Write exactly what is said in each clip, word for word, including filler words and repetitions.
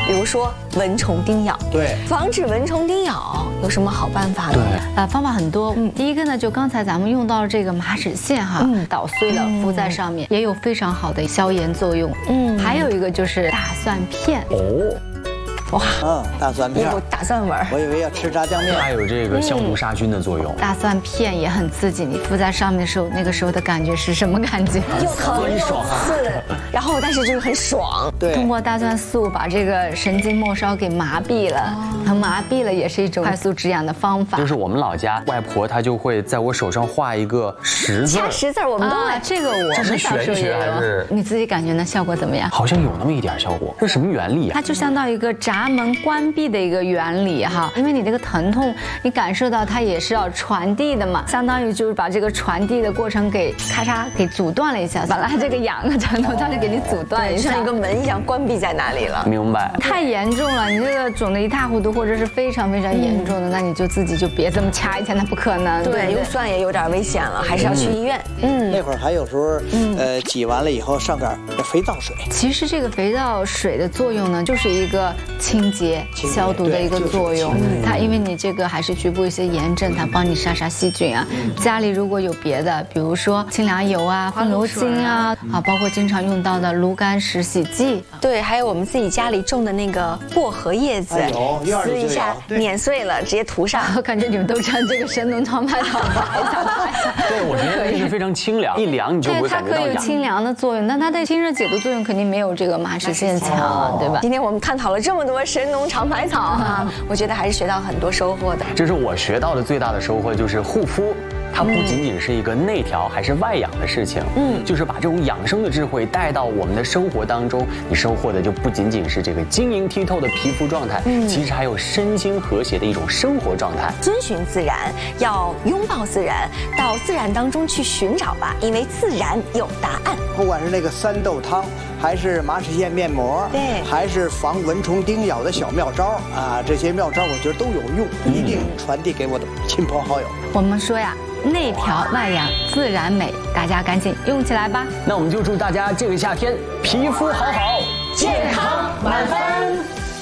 比如说蚊虫叮咬。 对， 防止蚊虫叮咬有什么好办法呢？ 对，呃，方法很多。嗯，第一个呢，就刚才咱们用到这个麻纸线哈，嗯、捣碎了敷在上面，也有非常好的消炎作用。嗯，还有一个就是大蒜片。哦。 哇，嗯，大蒜片， 有大蒜味儿。 我以为要吃炸酱面。 还有这个消毒杀菌的作用。 大蒜片也很刺激，你敷在上面的时候，那个时候的感觉是什么感觉？ 又疼又刺，然后但是就是很爽。 对， 通过大蒜素把这个神经末梢给麻痹了，它麻痹了也是一种快速止痒的方法。 就是我们老家外婆她就会在我手上画一个十字， 掐十字我们都会。 这个我们小时候也有。你自己感觉呢？效果怎么样？ 好像有那么一点效果。这是什么原理啊？ 它就相当于一个闸门关闭的一个原理哈，因为你这个疼痛，你感受到它也是要传递的嘛，相当于就是把这个传递的过程给咔嚓给阻断了一下，本来这个痒的程度，它就给你阻断一下， 像一个门一样关闭在哪里了。 明白。 太严重了，你这个肿得一塌糊涂，或者是非常非常严重的，那你就自己就别这么掐一掐，那不可能。 对，用蒜也有点危险了，还是要去医院。 嗯，那会儿还有时候，呃，挤完了以后上点肥皂水。 其实这个肥皂水的作用呢，就是一个清洁。 消毒的一个作用，它因为你这个还是局部一些炎症，它帮你杀杀细菌啊。家里如果有别的，比如说清凉油啊、风油精啊，啊，包括经常用到的炉甘石洗剂， 对，还有我们自己家里种的那个薄荷叶子，撕一下碾碎了直接涂上。 我感觉你们都穿这个神农尝百草吧？ 对，我觉得这个非常清凉，一凉你就不会感觉到痒。 它可以有清凉的作用，但它的清热解毒作用肯定没有这个麻纸线强啊，对吧？ 今天我们探讨了这么多神农尝百草啊，我觉得还是学到很多收获的。 这是我学到的最大的收获，就是护肤。 它不仅仅是一个内调还是外养的事情，嗯，就是把这种养生的智慧带到我们的生活当中，你收获的就不仅仅是这个晶莹剔透的皮肤状态，嗯，其实还有身心和谐的一种生活状态。 遵循自然，要拥抱自然，到自然当中去寻找吧，因为自然有答案。 不管是那个三豆汤，还是麻纸线面膜， 对， 还是防蚊虫叮咬的小妙招啊，这些妙招我觉得都有用，一定传递给我的亲朋好友。 我们说呀。 内调外养，自然美，大家赶紧用起来吧！ 那我们就祝大家这个夏天皮肤好好， 健康满分。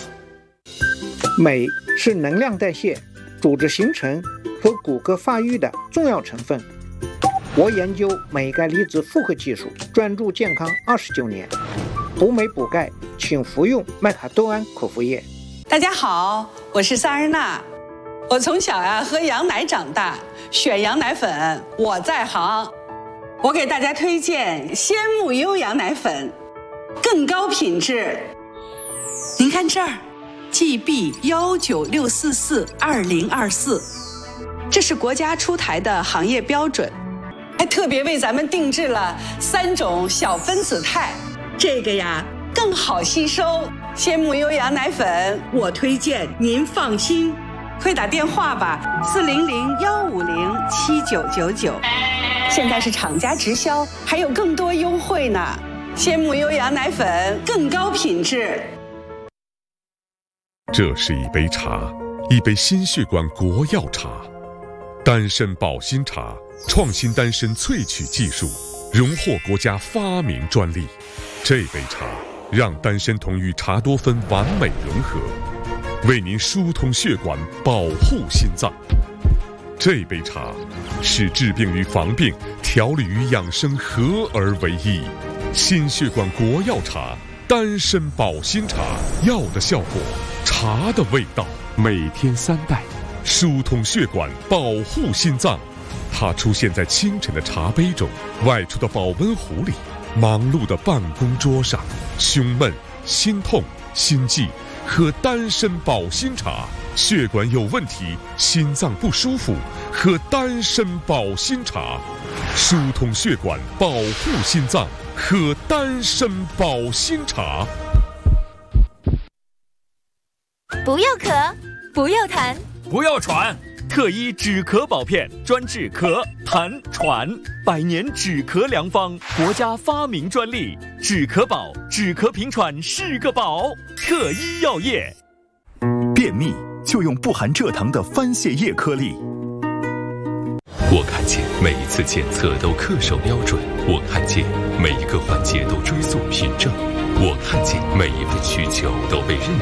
镁是能量代谢、组织形成和骨骼发育的重要成分。我研究镁钙离子复合技术，专注健康二十九年。补镁补钙，请服用麦卡多胺口服液。 大家好，我是萨日娜。 我从小呀喝羊奶长大，选羊奶粉我在行。我给大家推荐鲜木优羊奶粉，更高品质。您看这儿 ，G B 幺九六四四二零二四，这是国家出台的行业标准，还特别为咱们定制了三种小分子肽，这个呀更好吸收。鲜木优羊奶粉，我推荐您放心。 快打电话吧，四零零幺五零七九九九。现在是厂家直销，还有更多优惠呢。鲜木优羊奶粉更高品质。 这是一杯茶，一杯心血管国药茶，丹参保心茶，创新丹参萃取技术，荣获国家发明专利。这杯茶让丹参酮与茶多酚完美融合。 为您疏通血管，保护心脏。这杯茶是治病与防病、调理与养生合而为一。心血管国药茶，丹参保心茶，药的效果，茶的味道。每天三袋，疏通血管，保护心脏。它出现在清晨的茶杯中，外出的保温壶里，忙碌的办公桌上，胸闷、心痛、心悸。 喝丹参保心茶，血管有问题，心脏不舒服，喝丹参保心茶，疏通血管，保护心脏，喝丹参保心茶。 不要咳，不要痰， 不要喘。特医止咳宝片专治咳、痰、喘，百年止咳良方，国家发明专利。止咳宝，止咳平喘是个宝。特医药业。 便秘就用不含蔗糖的番泻叶颗粒。 我看见每一次检测都恪守标准，我看见每一个环节都追溯凭证，我看见每一份需求都被认。